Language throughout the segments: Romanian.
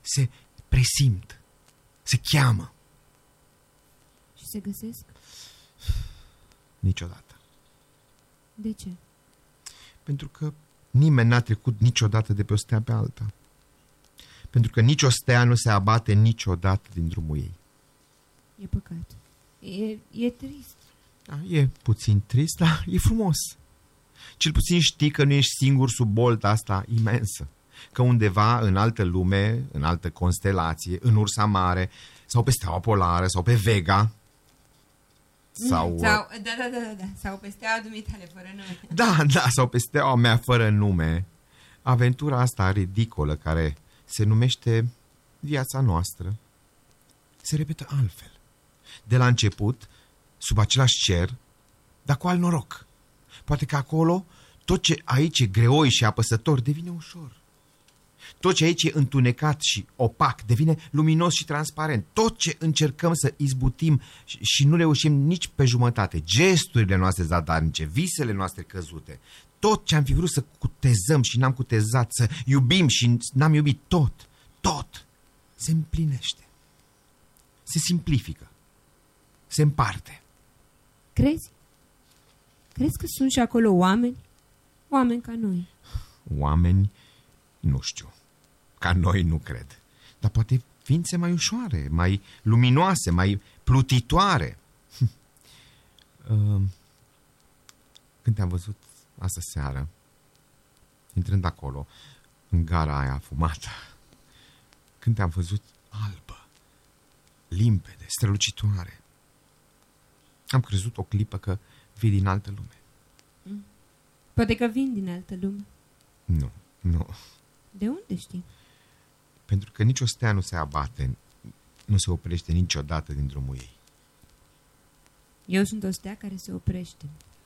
se presimt, se cheamă. Și se găsesc? Niciodată. De ce? Pentru că nimeni n-a trecut niciodată de pe o stea pe alta. Pentru că nicio stea nu se abate niciodată din drumul ei. E păcat. E trist. Da, e puțin trist, dar e frumos. Cel puțin știi că nu ești singur sub bolta asta imensă. Că undeva în altă lume, în altă constelație, în Ursa Mare, sau pe steaua polară, sau pe Vega, sau... Da, sau pe steaua dumitale fără nume. Da, sau pe steaua mea fără nume. Aventura asta ridicolă care se numește viața noastră se repetă altfel. De la început, sub același cer, dar cu alt noroc. Poate că acolo tot ce aici e greoi și apăsător devine ușor. Tot ce aici e întunecat și opac devine luminos și transparent. Tot ce încercăm să izbutim și nu reușim nici pe jumătate, gesturile noastre zadarnice, visele noastre căzute, tot ce am fi vrut să cutezăm și n-am cutezat, să iubim și n-am iubit, tot se împlinește. Se simplifică. Se împarte. Crezi? Crezi că sunt și acolo oameni? Oameni ca noi. Oameni, nu știu. Ca noi nu cred. Dar poate ființe mai ușoare, mai luminoase, mai plutitoare. Când te-am văzut astă seară, intrând acolo, în gara aia fumată, când te-am văzut albă, limpede, strălucitoare, am crezut o clipă că vii din altă lume. Poate că vin din altă lume. Nu. De unde știi? Pentru că nicio stea nu se abate, nu se oprește niciodată din drumul ei. Eu sunt o stea care se oprește.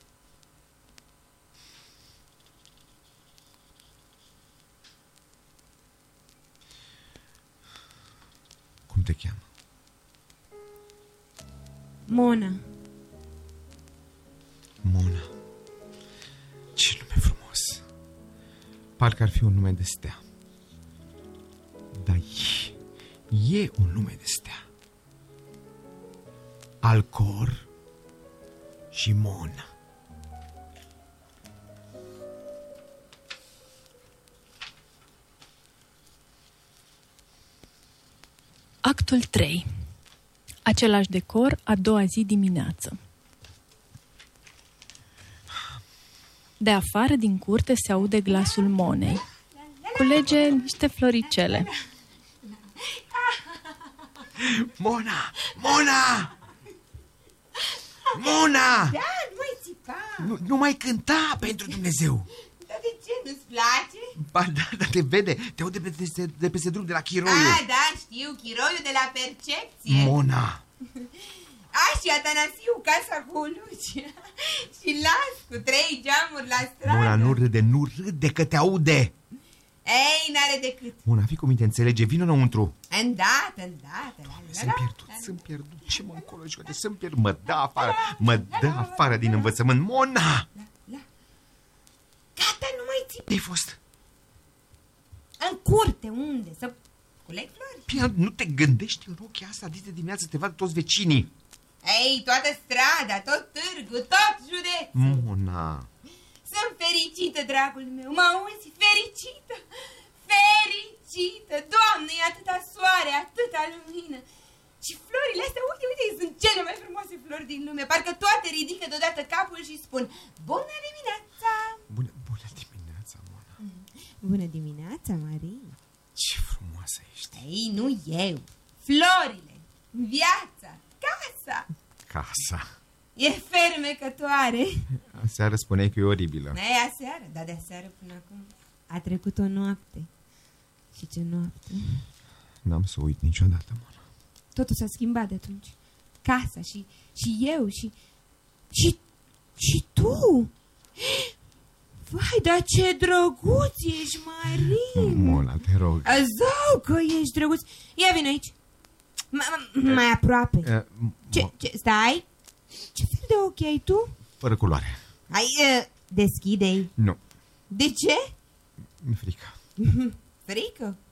Cum te cheamă? Mona. Mona. Ce nume frumos. Parcă ar fi un nume de stea. Dar e un nume de stea. Alcor și Mona. Actul 3. Același decor, a doua zi dimineață. De afară, din curte, se aude glasul Monei. Culege niște floricele. Mona! Mona! Mona! Da, nu mai țipa. Nu mai cânta, pentru Dumnezeu. Dar de ce, nu-ți place? Ba da, te vede, te aude de peste drum de la Chiroiu. Da, știu, Chiroiu de la Percepție. Mona! Și Atanasiu, casa cu luci. Și las cu 3 geamuri la stradă. Mona, nu râde că te aude. Ei, n-are decât. Mona, fii cu minte, înțelege, vină înăuntru. Îndată. Sunt pierdut, ce mă încoloci, sunt pierdut, mă dă afară din învățământ, Mona! Gata, nu mai țipa. Unde-ai fost? În curte, unde? Să culeg flori? Bine, nu te gândești în rochia asta, de dimineață te vad toți vecinii. Ei, toată strada, tot târgul, tot județul. Mona! Sunt fericită, dragul meu, mă auzi? Fericită! Fericită! Doamne, e atâta soare, atâta lumină. Și florile astea, uite, sunt cele mai frumoase flori din lume. Parcă toate ridică deodată capul și spun: bună dimineața! Bună dimineața, Mona. Bună dimineața, Marie. Ce frumoasă ești. Ei, nu eu. Florile, viața, casa. E fermecătoare. Aseară spuneai că e oribilă. Ei, aseară, dar de aseară până acum a trecut o noapte. Și ce noapte. N-am să uit niciodată, Mona. Totul s-a schimbat de atunci. Casa și eu și tu. Vai, dar ce drăguț ești, Marie. Mona, te rog. Zău că ești drăguț. Ia vino aici. Mai aproape. Stai. Ce fel de ochi ai tu? Fără culoare. Hai, deschide-i. Nu. De ce? Mi-e frică. Frică?